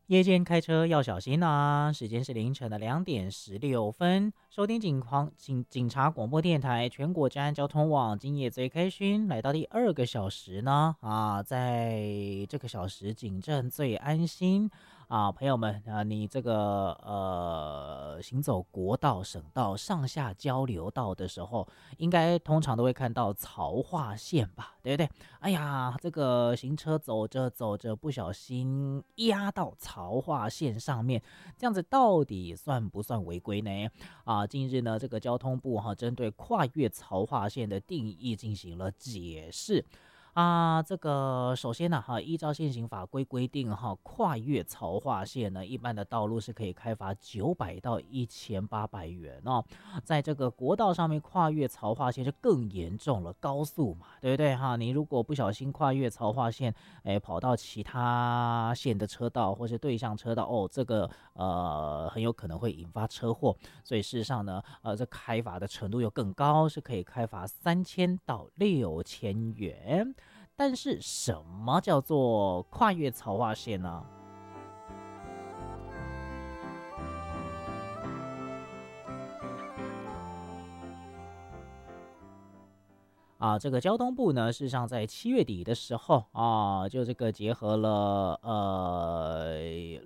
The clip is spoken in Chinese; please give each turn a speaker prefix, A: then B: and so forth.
A: 夜间开车要小心啊！时间是凌晨的2点16分，收听警察广播电台全国治安交通网，今夜最开心，来到第2个小时呢在这个小时警政最安心朋友们你这个行走国道、省道、上下交流道的时候，应该通常都会看到槽化线吧，对不对？哎呀，这个行车走着走着，不小心压到槽化线上面，这样子到底算不算违规呢？近日呢，这个交通部针对跨越槽化线的定义进行了解释。这个首先呢，依照现行法规规定，跨越槽化线呢，一般的道路是可以开罚900到1800元哦。在这个国道上面跨越槽化线就更严重了，高速嘛，对不对你如果不小心跨越槽化线，跑到其他线的车道或是对向车道，这个很有可能会引发车祸。所以事实上呢，这开罚的程度又更高，是可以开罚3000到6000元。但是什么叫做跨越槽化线呢？这个交通部呢，事实上在7月底的时候就这个结合了